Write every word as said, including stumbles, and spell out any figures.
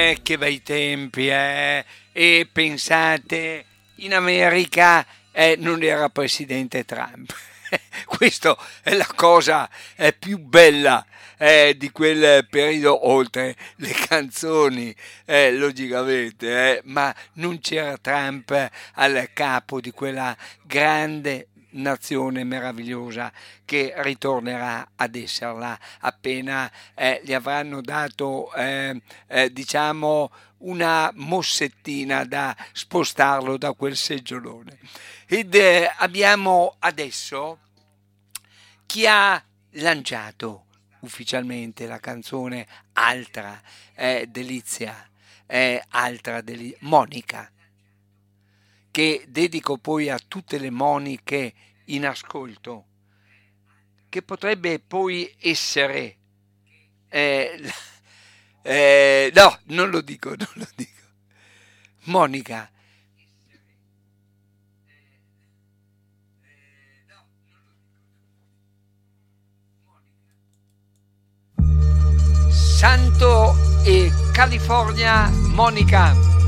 Eh, che bei tempi, eh! E pensate, in America eh, non era presidente Trump. Questa è la cosa eh, più bella eh, di quel periodo, oltre le canzoni, eh, logicamente, eh, ma non c'era Trump al capo di quella grande nazione meravigliosa che ritornerà ad esserla appena eh, gli avranno dato eh, eh, diciamo una mossettina da spostarlo da quel seggiolone. Ed eh, abbiamo adesso chi ha lanciato ufficialmente la canzone Altra eh, Delizia, eh, Altra Delizia, Monica, che dedico poi a tutte le Moniche in ascolto, che potrebbe poi essere eh, eh, no, non lo dico, non lo dico. Monica. Santo e California, Monica.